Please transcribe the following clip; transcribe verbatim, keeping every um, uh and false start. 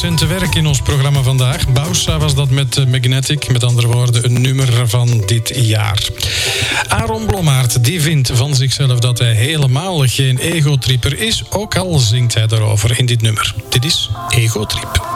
recente werk in ons programma vandaag. Bausa was dat met Magnetic, met andere woorden een nummer van dit jaar. Aaron Blommaert die vindt van zichzelf dat hij helemaal geen egotripper is, ook al zingt hij daarover in dit nummer. Dit is Egotrip.